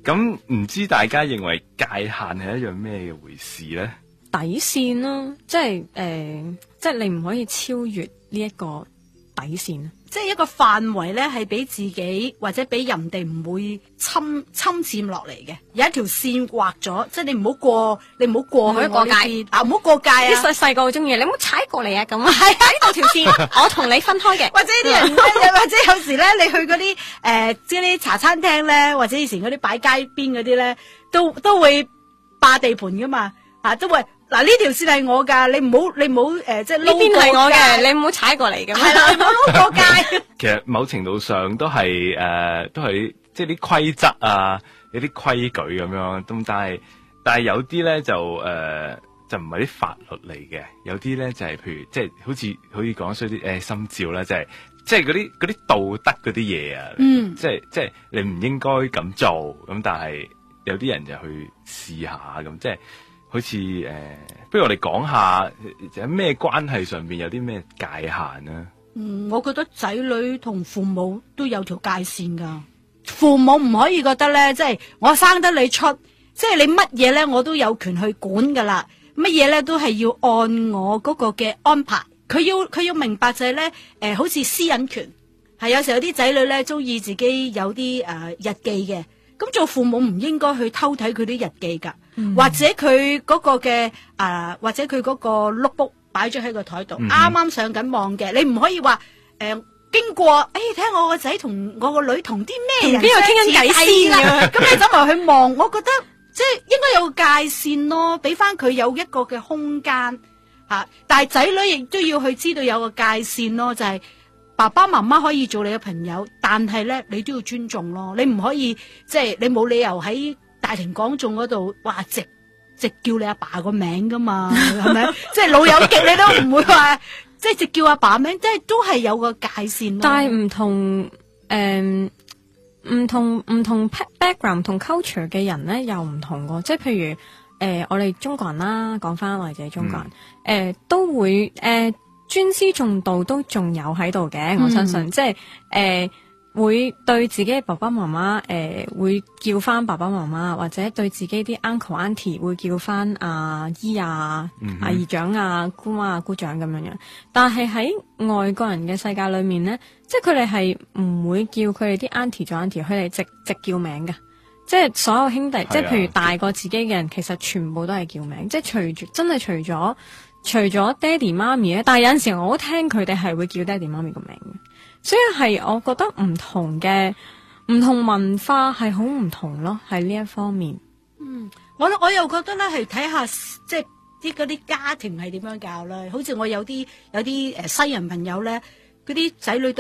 咁唔知大家認為界限係一樣咩嘅回事咧？ 底線咯，即係你唔可以超越呢一個底線。 即係一個範圍咧，係俾自己或者俾人哋唔會侵佔落嚟嘅，有一條線劃咗，即係你唔好過去我呢邊啊，唔好過界啊！ 啲細個好中意，你唔好踩過嚟啊！咁係喺度條線，我同你分開嘅。 或者啲人或者有時咧，你去嗰啲即係啲茶餐廳咧，或者以前嗰啲擺街邊嗰啲咧，都會霸地盤噶嘛，都會。嗱，呢條線係我噶，你唔好即係呢邊係我嘅， 你唔好踩過嚟咁。 係啦，你唔好撈過界。 其實某程度上都係即係啲規則啊，有啲規矩咁樣。咁但係有啲咧就唔係啲法律嚟嘅，有啲咧就係譬如即係好似講衰啲心照啦，即係嗰啲道德嗰啲嘢啊。即係你唔應該咁做，咁但係有啲人就去試下咁，即係。好似不如我哋講下喺咩關係上邊有啲咩界限啊？ 我覺得仔女同父母都有條界線噶，父母唔可以覺得咧，即係我生得你出，即係你乜嘢咧，我都有權去管噶啦，乜嘢咧都係要按我嗰個嘅安排。佢要明白就係咧，好似私隱權係有時候有啲仔女咧中意自己有啲日記嘅。咁做父母唔應該去偷睇佢啲日記噶，或者佢嗰個嘅或者佢嗰個 notebook 擺咗喺個台度，啱啱上緊網嘅，你唔可以話經過，睇下我個仔同我個女同啲咩人邊度傾緊偈先啊？ 咁你走埋去望，我覺得即係應該有個界線咯，俾翻佢有一個嘅空間吓，但係仔女亦都要去知道有個界線咯，就係。爸爸媽媽可以做你嘅朋友，但係咧你都要尊重咯。你唔可以即係你冇理由喺大庭廣眾嗰度，哇直叫你阿爸個名噶嘛，係咪？即係老友記你都唔會話即係直叫阿爸名，即係都係有個界線咯。 但係唔同 background 同 culture 嘅人咧又唔同喎，即係譬如我哋中國人啦，講翻我哋自己中國人，都會尊師重道都仲有喺度嘅，我相信，即係會對自己嘅爸爸媽媽會叫翻爸爸媽媽，或者對自己啲 uncle auntie 會叫翻阿姨啊、阿姨丈啊、姑媽啊、姑丈咁樣樣。但係喺外國人嘅世界裏面咧，即係佢哋係唔會叫佢哋啲 auntie 做 auntie，佢哋直叫名嘅。即係所有兄弟，即係譬如大過自己嘅人，其實全部都係叫名，即係除咗爹哋媽咪咧，但係有陣時我都聽佢哋係會叫爹哋媽咪個名嘅，所以係我覺得唔同文化係好唔同咯，喺呢一方面。 我又覺得咧係睇下即係嗰啲家庭係點樣教啦，好似我有啲西人朋友咧，嗰啲仔女都